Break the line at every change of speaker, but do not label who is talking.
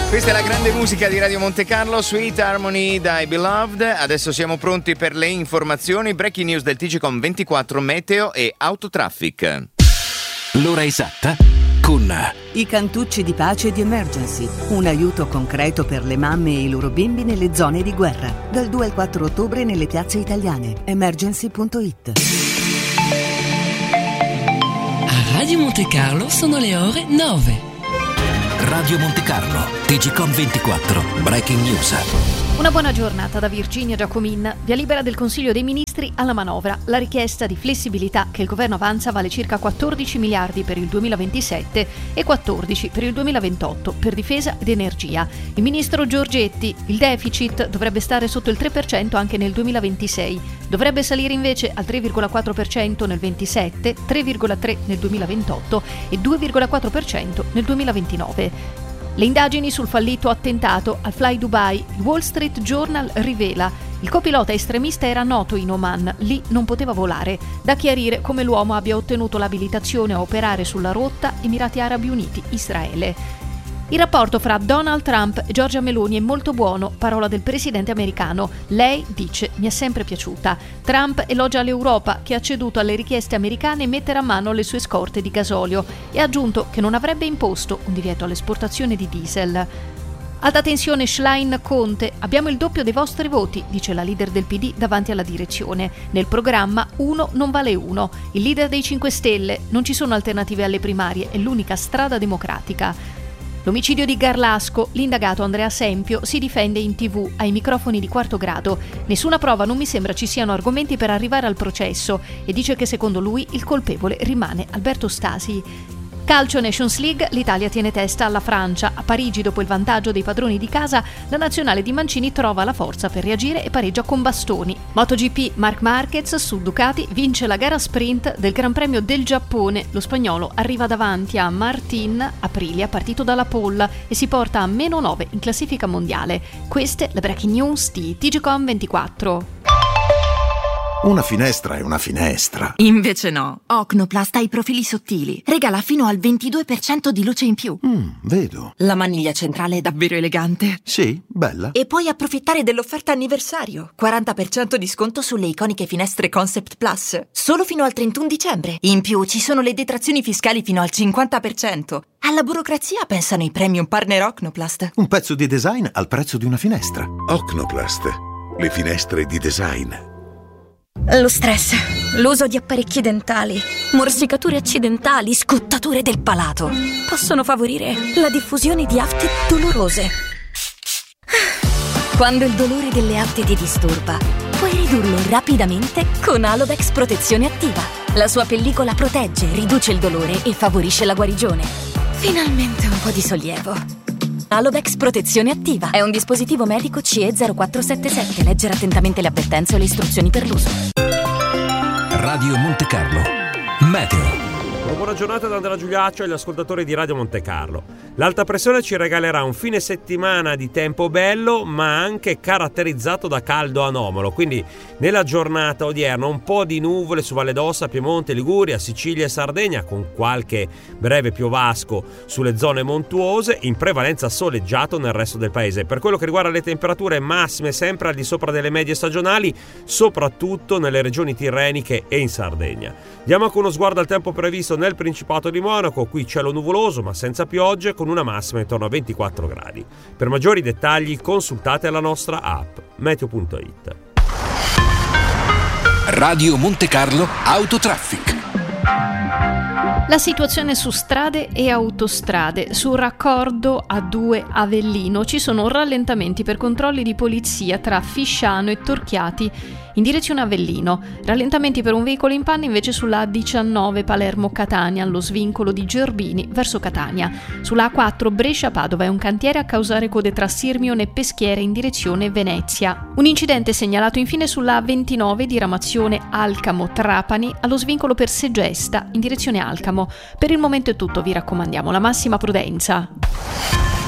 Questa è la grande musica di Radio Monte Carlo, Sweet Harmony dai Beloved. Adesso siamo pronti per le informazioni, breaking news del TGCOM 24, meteo e autotraffic.
L'ora esatta con
i cantucci di pace di Emergency, un aiuto concreto per le mamme e i loro bimbi nelle zone di guerra. Dal 2 al 4 ottobre nelle piazze italiane. Emergency.it.
A Radio Monte Carlo sono le ore 9.
Radio Monte Carlo, TGCOM 24, breaking news.
Una buona giornata da Virginia Giacomin. Via libera del Consiglio dei Ministri alla manovra. La richiesta di flessibilità che il governo avanza vale circa 14 miliardi per il 2027 e 14 per il 2028 per difesa ed energia. Il ministro Giorgetti: il deficit dovrebbe stare sotto il 3% anche nel 2026. Dovrebbe salire invece al 3,4% nel 27, 3,3% nel 2028 e 2,4% nel 2029. Le indagini sul fallito attentato al Fly Dubai. Il Wall Street Journal rivela: il copilota estremista era noto in Oman, lì non poteva volare. Da chiarire come l'uomo abbia ottenuto l'abilitazione a operare sulla rotta Emirati Arabi Uniti, Israele. Il rapporto fra Donald Trump e Giorgia Meloni è molto buono, parola del presidente americano. Lei dice: mi è sempre piaciuta. Trump elogia l'Europa, che ha ceduto alle richieste americane e mettere a mano le sue scorte di gasolio, e ha aggiunto che non avrebbe imposto un divieto all'esportazione di diesel. Alta tensione Schlein-Conte: abbiamo il doppio dei vostri voti, dice la leader del PD davanti alla direzione. Nel programma uno non vale uno. Il leader dei 5 Stelle: non ci sono alternative alle primarie, è l'unica strada democratica. L'omicidio di Garlasco. L'indagato Andrea Sempio si difende in TV ai microfoni di Quarto Grado. Nessuna prova, non mi sembra ci siano argomenti per arrivare al processo, e dice che secondo lui il colpevole rimane Alberto Stasi. Calcio Nations League, l'Italia tiene testa alla Francia. A Parigi, dopo il vantaggio dei padroni di casa, la nazionale di Mancini trova la forza per reagire e pareggia con bastoni. MotoGP, Marc Marquez su Ducati vince la gara sprint del Gran Premio del Giappone. Lo spagnolo arriva davanti a Martin Aprilia, partito dalla pole, e si porta a -9 in classifica mondiale. Queste le breaking news di TGCOM 24.
Una finestra è una finestra.
Invece no. Ocnoplast ha i profili sottili. Regala fino al 22% di luce in più.
Vedo.
La maniglia centrale è davvero elegante.
Sì, bella.
E puoi approfittare dell'offerta anniversario. 40% di sconto sulle iconiche finestre Concept Plus. Solo fino al 31 dicembre. In più ci sono le detrazioni fiscali fino al 50%. Alla burocrazia pensano i premium partner Ocnoplast.
Un pezzo di design al prezzo di una finestra.
Ocnoplast. Le finestre di design.
Lo stress, l'uso di apparecchi dentali, morsicature accidentali, scottature del palato possono favorire la diffusione di afte dolorose. Quando il dolore delle afte ti disturba, puoi ridurlo rapidamente con Alodex Protezione Attiva. La sua pellicola protegge, riduce il dolore e favorisce la guarigione. Finalmente un po' di sollievo. Alodex Protezione Attiva è un dispositivo medico CE 0477. Leggere attentamente le avvertenze o le istruzioni per l'uso.
Radio Monte Carlo, meteo.
Una buona giornata da Andrea Giuliaccio e agli ascoltatori di Radio Monte Carlo. L'alta pressione ci regalerà un fine settimana di tempo bello, ma anche caratterizzato da caldo anomalo. Quindi nella giornata odierna un po' di nuvole su Valle d'Aosta, Piemonte, Liguria, Sicilia e Sardegna, con qualche breve piovasco sulle zone montuose, in prevalenza soleggiato nel resto del paese. Per quello che riguarda le temperature massime, sempre al di sopra delle medie stagionali, soprattutto nelle regioni tirreniche e in Sardegna. Diamo anche uno sguardo al tempo previsto nel Principato di Monaco. Qui cielo nuvoloso ma senza piogge, con una massima intorno a 24 gradi. Per maggiori dettagli consultate la nostra app meteo.it.
Radio Monte Carlo Autotraffic.
La situazione su strade e autostrade. Sul raccordo A2 Avellino ci sono rallentamenti per controlli di polizia tra Fisciano e Torchiati in direzione Avellino. Rallentamenti per un veicolo in panne invece sulla A19 Palermo-Catania, allo svincolo di Gerbini verso Catania. Sulla A4 Brescia-Padova è un cantiere a causare code tra Sirmione e Peschiera in direzione Venezia. Un incidente segnalato infine sulla A29 diramazione Alcamo-Trapani, allo svincolo per Segesta in direzione Alcamo. Per il momento è tutto, vi raccomandiamo la massima prudenza.